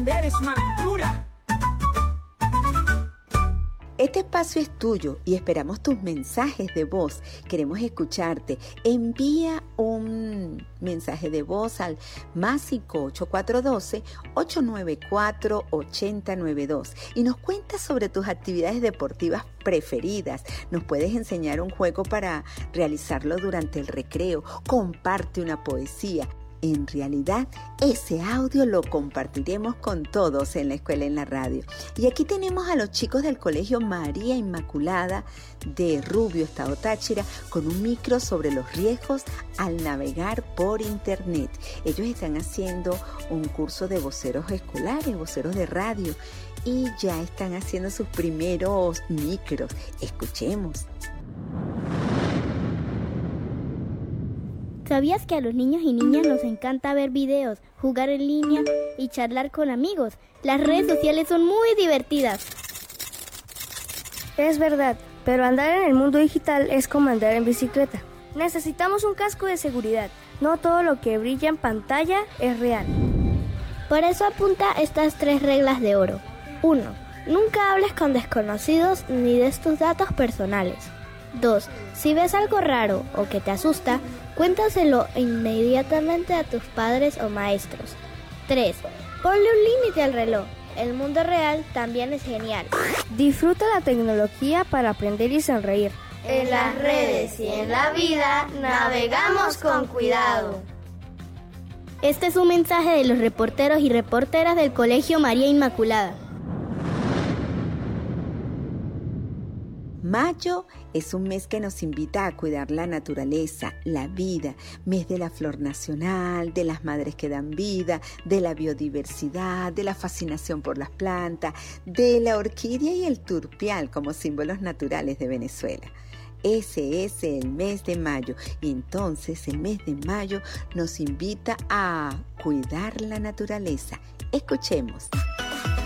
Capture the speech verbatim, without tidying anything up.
aprender es una aventura. Este espacio es tuyo y esperamos tus mensajes de voz. Queremos escucharte. Envía un mensaje de voz al más cinco ocho cuatro uno dos, ocho nueve cuatro, ocho cero nueve dos y nos cuentas sobre tus actividades deportivas preferidas. Nos puedes enseñar un juego para realizarlo durante el recreo. Comparte una poesía. En realidad, ese audio lo compartiremos con todos en la escuela, en la radio. Y aquí tenemos a los chicos del Colegio María Inmaculada de Rubio, Estado Táchira, con un micro sobre los riesgos al navegar por internet. Ellos están haciendo un curso de voceros escolares, voceros de radio, y ya están haciendo sus primeros micros. Escuchemos. ¿Sabías que a los niños y niñas nos encanta ver videos, jugar en línea y charlar con amigos? Las redes sociales son muy divertidas. Es verdad, pero andar en el mundo digital es como andar en bicicleta. Necesitamos un casco de seguridad. No todo lo que brilla en pantalla es real. Por eso apunta estas tres reglas de oro. uno. Nunca hables con desconocidos ni des tus datos personales. dos. Si ves algo raro o que te asusta, cuéntaselo inmediatamente a tus padres o maestros. tres. Ponle un límite al reloj. El mundo real también es genial. Disfruta la tecnología para aprender y sonreír. En las redes y en la vida navegamos con cuidado. Este es un mensaje de los reporteros y reporteras del Colegio María Inmaculada. Mayo es un mes que nos invita a cuidar la naturaleza, la vida, mes de la flor nacional, de las madres que dan vida, de la biodiversidad, de la fascinación por las plantas, de la orquídea y el turpial como símbolos naturales de Venezuela. Ese es el mes de mayo y entonces el mes de mayo nos invita a cuidar la naturaleza. Escuchemos.